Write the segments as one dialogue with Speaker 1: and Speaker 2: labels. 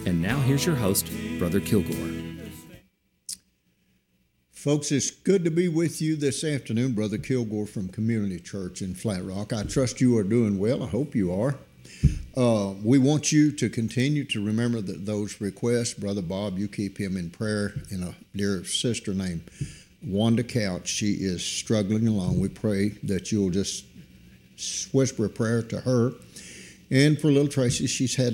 Speaker 1: And now here's your host, Brother Kilgore.
Speaker 2: Folks, it's good to be with you this afternoon. Brother Kilgore from Community Church in Flat Rock. I trust you are doing well. I hope you are. We want you to continue to remember those requests. Brother Bob, you keep him in prayer, and a dear sister named Wanda Couch. She is struggling along. We pray that you'll just whisper a prayer to her. And for little Tracy, she's had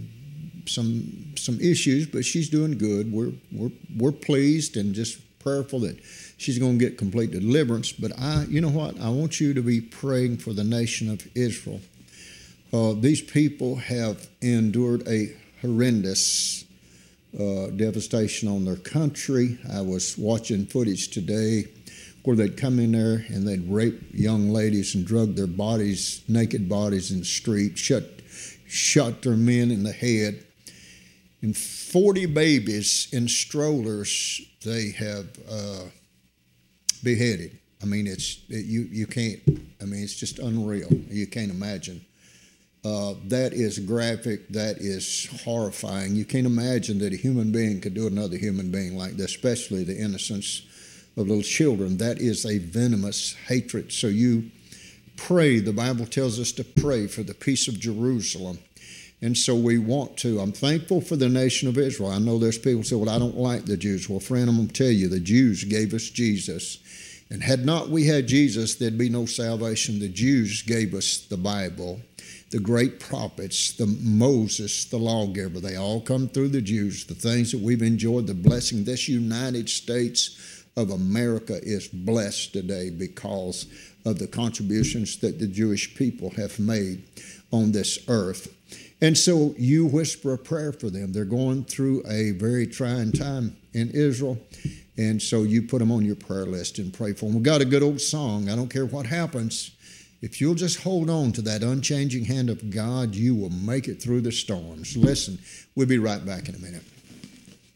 Speaker 2: some issues, but she's doing good. We're pleased and just prayerful that she's going to get complete deliverance. But you know what? I want you to be praying for the nation of Israel. These people have endured a horrendous devastation on their country. I was watching footage today where they'd come in there and they'd rape young ladies and drug their bodies, naked bodies in the street, shot their men in the head. And 40 babies in strollers they have beheaded. I mean, you can't. I mean, it's just unreal. You can't imagine. That is graphic. That is horrifying. You can't imagine that a human being could do another human being like this, especially the innocence of little children. That is a venomous hatred. So you pray. The Bible tells us to pray for the peace of Jerusalem. And so we want to. I'm thankful for the nation of Israel. I know there's people who say, well, I don't like the Jews. Well, friend, I'm going to tell you, the Jews gave us Jesus. And had not we had Jesus, there'd be no salvation. The Jews gave us the Bible, the great prophets, the Moses, the lawgiver. They all come through the Jews. The things that we've enjoyed, the blessing. This United States of America is blessed today because of the contributions that the Jewish people have made on this earth. And so you whisper a prayer for them. They're going through a very trying time in Israel. And so you put them on your prayer list and pray for them. We've got a good old song. I don't care what happens. If you'll just hold on to that unchanging hand of God, you will make it through the storms. Listen, we'll be right back in a minute.